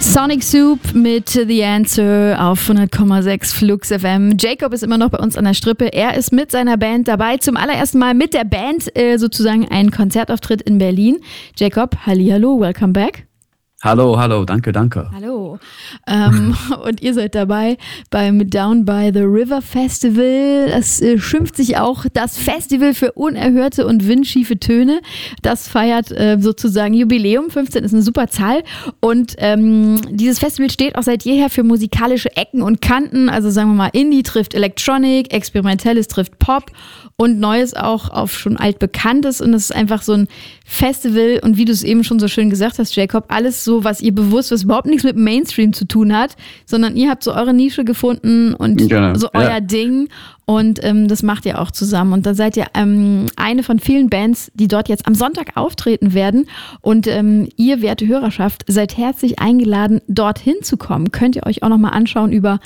Sonic Soup mit The Answer auf 100,6 Flux FM. Jacob ist immer noch bei uns an der Strippe. Er ist mit seiner Band dabei. Zum allerersten Mal mit der Band sozusagen einen Konzertauftritt in Berlin. Jacob, hallihallo, welcome back. Hallo, danke. Hallo. Und ihr seid dabei beim Down by the River Festival. Das schimpft sich auch das Festival für unerhörte und windschiefe Töne. Das feiert sozusagen Jubiläum. 15 ist eine super Zahl. Und dieses Festival steht auch seit jeher für musikalische Ecken und Kanten. Also sagen wir mal, Indie trifft Electronic, Experimentelles trifft Pop und Neues auch auf schon altbekanntes. Und es ist einfach so ein Festival. Und wie du es eben schon so schön gesagt hast, Jacob, alles so, was ihr bewusst, was überhaupt nichts mit dem Mainstream zu tun hat, sondern ihr habt so eure Nische gefunden und so euer Ding. Und das macht ihr auch zusammen. Und da seid ihr eine von vielen Bands, die dort jetzt am Sonntag auftreten werden. Und ihr, werte Hörerschaft, seid herzlich eingeladen, dorthin zu kommen. Könnt ihr euch auch nochmal anschauen über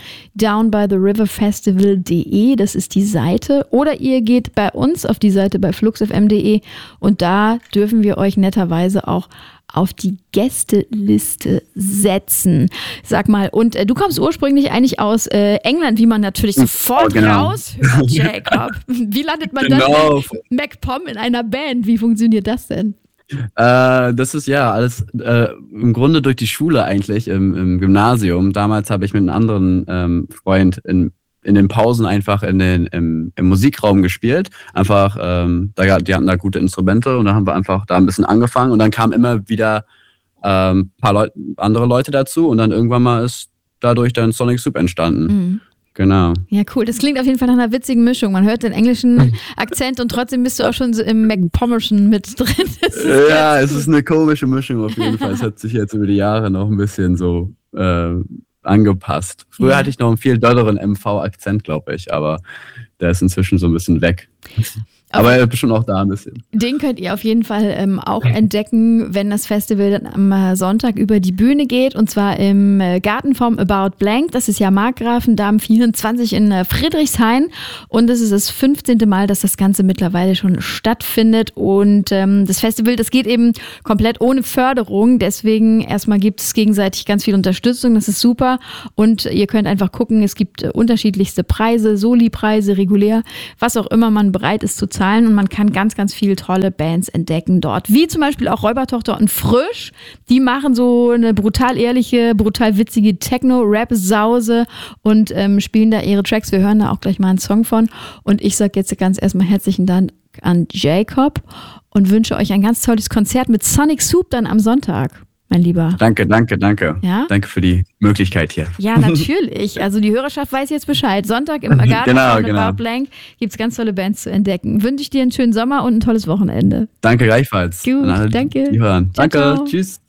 downbytheriverfestival.de. Das ist die Seite. Oder ihr geht bei uns auf die Seite bei fluxfm.de. Und da dürfen wir euch netterweise auch auf die Gästeliste setzen. Sag mal, und du kommst ursprünglich eigentlich aus England, wie man natürlich sofort raushört, Jacob. Wie landet man dann in MacPom in einer Band? Wie funktioniert das denn? Das ist ja alles im Grunde durch die Schule eigentlich, im Gymnasium. Damals habe ich mit einem anderen Freund in den Pausen einfach im Musikraum gespielt. Einfach, die hatten da gute Instrumente und dann haben wir einfach da ein bisschen angefangen und dann kamen immer wieder ein paar andere Leute dazu und dann irgendwann mal ist dadurch dann Sonic Soup entstanden. Mhm. Genau. Ja, cool. Das klingt auf jeden Fall nach einer witzigen Mischung. Man hört den englischen Akzent und trotzdem bist du auch schon so im MacPommerschen mit drin. Ja, es ist eine komische Mischung auf jeden Fall. Es hat sich jetzt über die Jahre noch ein bisschen so angepasst. Früher hatte ich noch einen viel dolleren MV-Akzent, glaube ich, aber der ist inzwischen so ein bisschen weg. Aber er ist schon auch da ein bisschen. Den könnt ihr auf jeden Fall auch entdecken, wenn das Festival dann am Sonntag über die Bühne geht. Und zwar im Garten vom About Blank. Das ist ja Markgrafendamm 24 in Friedrichshain. Und das ist das 15. Mal, dass das Ganze mittlerweile schon stattfindet. Und das Festival, das geht eben komplett ohne Förderung. Deswegen erstmal gibt es gegenseitig ganz viel Unterstützung. Das ist super. Und ihr könnt einfach gucken, es gibt unterschiedlichste Preise, Soli-Preise, regulär, was auch immer man bereit ist zu zahlen. Und man kann ganz, ganz viele tolle Bands entdecken dort. Wie zum Beispiel auch Räubertochter und Frisch. Die machen so eine brutal ehrliche, brutal witzige Techno-Rap-Sause und spielen da ihre Tracks. Wir hören da auch gleich mal einen Song von. Und ich sage jetzt ganz erstmal herzlichen Dank an Jacob und wünsche euch ein ganz tolles Konzert mit Sonic Soup dann am Sonntag. Mein Lieber. Danke. Ja? Danke für die Möglichkeit hier. Ja, natürlich. Also die Hörerschaft weiß jetzt Bescheid. Sonntag im Garten von About Blank gibt es ganz tolle Bands zu entdecken. Wünsche ich dir einen schönen Sommer und ein tolles Wochenende. Danke gleichfalls. Gut, danke. Die hören. Danke, ciao. Tschüss.